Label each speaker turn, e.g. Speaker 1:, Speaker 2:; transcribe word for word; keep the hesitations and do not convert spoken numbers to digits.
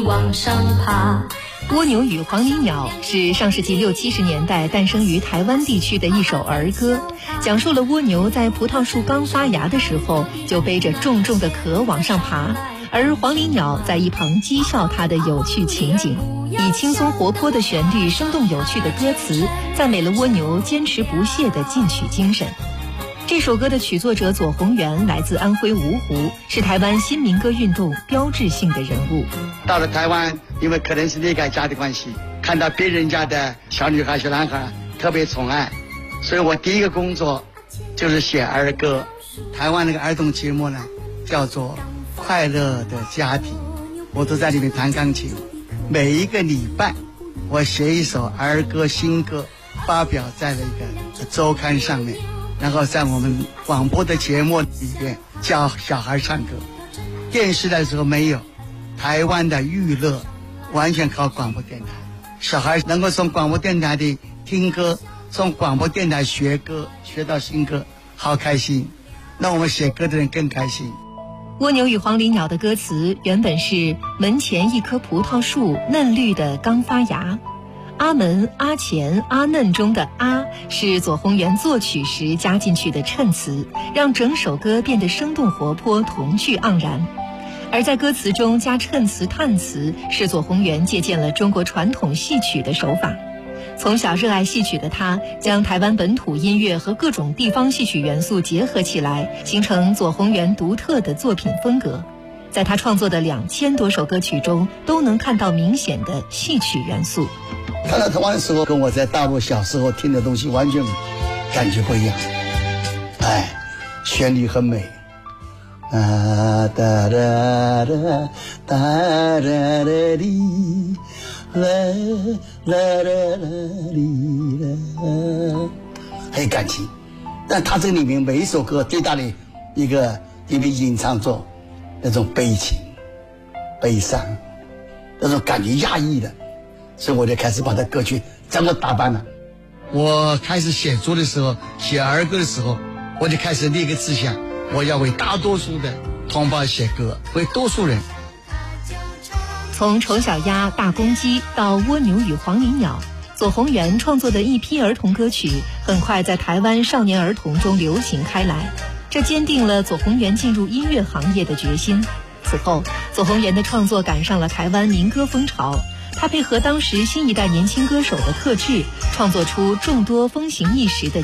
Speaker 1: 往上爬。
Speaker 2: 蜗牛与黄鹂鸟是上世纪六七十年代诞生于台湾地区的一首儿歌，讲述了蜗牛在葡萄树刚发芽的时候就背着重重的壳往上爬，而黄鹂鸟在一旁讥笑它的有趣情景，以轻松活泼的旋律、生动有趣的歌词，赞美了蜗牛坚持不懈的进取精神。这首歌的曲作者左宏元来自安徽芜湖，是台湾新民歌运动标志性的人物。
Speaker 3: 到了台湾，因为可能是内改家的关系，看到别人家的小女孩、小男孩特别宠爱，所以我第一个工作就是写儿歌。台湾那个儿童节目呢，叫做《快乐的家庭》，我都在里面弹钢琴。每一个礼拜，我写一首儿歌新歌，发表在了一个周刊上面。然后在我们广播的节目里面教小孩唱歌，电视的时候没有，台湾的娱乐完全靠广播电台，小孩能够从广播电台里听歌，从广播电台学歌，学到新歌，好开心。那我们写歌的人更开心。
Speaker 2: 蜗牛与黄鹂鸟的歌词原本是门前一棵葡萄树，嫩绿的刚发芽。阿门、阿前、阿嫩中的阿是左宏元作曲时加进去的衬词，让整首歌变得生动活泼、童趣盎然。而在歌词中加衬词、叹词，是左宏元借鉴了中国传统戏曲的手法。从小热爱戏曲的他，将台湾本土音乐和各种地方戏曲元素结合起来，形成左宏元独特的作品风格。在他创作的两千多首歌曲中，都能看到明显的戏曲元素。
Speaker 3: 看到台湾的时候，跟我在大陆小时候听的东西完全感觉不一样。哎，旋律很美，啊哒哒哒哒哒哒哩，啦啦啦啦哩啦，很有感情。但他这里面每一首歌最大的一个一个隐藏着那种悲情、悲伤，那种感觉压抑的。所以我就开始把这歌曲整个打扮了。我开始写作的时候，写儿歌的时候，我就开始立个志向，我要为大多数的同胞写歌，为多数人。
Speaker 2: 从丑小鸭、大公鸡到蜗牛与黄鹂鸟，左宏元创作的一批儿童歌曲很快在台湾少年儿童中流行开来，这坚定了左宏元进入音乐行业的决心。此后，左宏元的创作赶上了台湾民歌风潮。他配合当时新一代年轻歌手的特质，创作出众多风行一时的